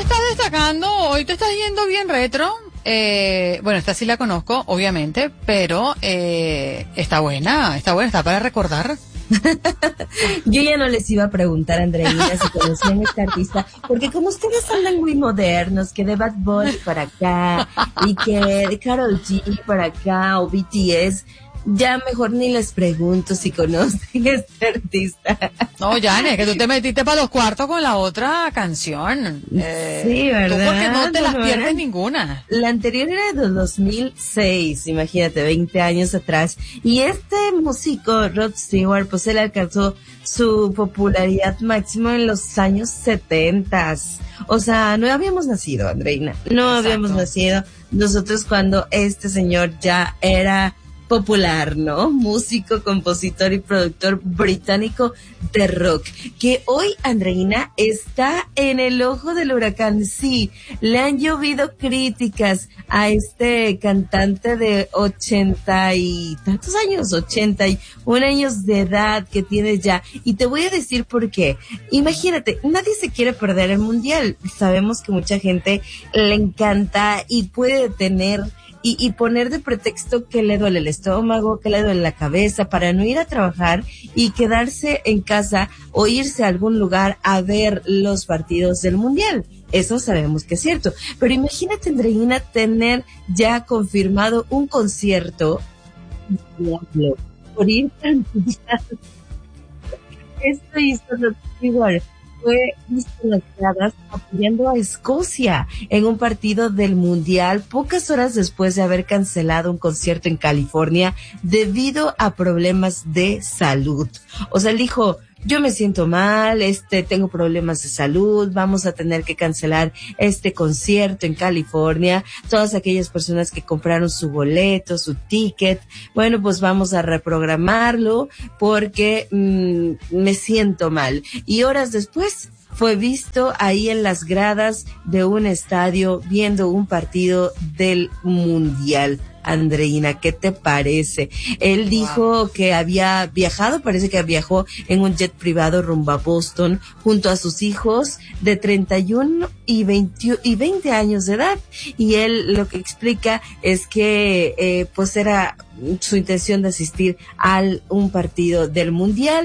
estás destacando, hoy te estás yendo bien retro. Bueno, esta sí la conozco, obviamente, pero está buena, está para recordar. Yo ya no les iba a preguntar, Andreina, si conocían a este artista, porque como ustedes andan muy modernos, que de Bad Bunny para acá, y que de Karol G para acá, o BTS, ya mejor ni les pregunto si conocen a este artista. No, Jane, que tú te metiste para los cuartos con la otra canción. Sí, ¿verdad? Tú porque no te las Bueno, pierdes ninguna. La anterior era de 2006, imagínate, 20 años atrás. Y este músico, Rod Stewart, pues él alcanzó su popularidad máxima en los años 70. O sea, no habíamos nacido, Andreina. No Exacto. habíamos nacido nosotros cuando este señor ya era popular, ¿no? Músico, compositor y productor británico de rock, que hoy, Andreina, está en el ojo del huracán. Sí, le han llovido críticas a este cantante de 80 y tantos años, 81 años de edad que tiene ya. Y te voy a decir por qué. Imagínate, nadie se quiere perder el mundial. Sabemos que mucha gente le encanta y puede tener y poner de pretexto que le duele el estómago, que le duele la cabeza, para no ir a trabajar y quedarse en casa o irse a algún lugar a ver los partidos del mundial. Eso sabemos que es cierto. Pero imagínate, Andreina, tener ya confirmado un concierto por ir al mundial. Esto hizo Rod Stewart. Fue visto en las gradas apoyando a Escocia en un partido del Mundial pocas horas después de haber cancelado un concierto en California debido a problemas de salud. O sea, él dijo, yo me siento mal, tengo problemas de salud, vamos a tener que cancelar este concierto en California. Todas aquellas personas que compraron su boleto, su ticket, bueno, pues vamos a reprogramarlo porque me siento mal. Y horas después fue visto ahí en las gradas de un estadio viendo un partido del Mundial. Andreina, ¿qué te parece? Él dijo que había viajado, parece que viajó en un jet privado rumbo a Boston junto a sus hijos de 31 y 20 años de edad. Y él lo que explica es que pues era su intención de asistir a un partido del Mundial.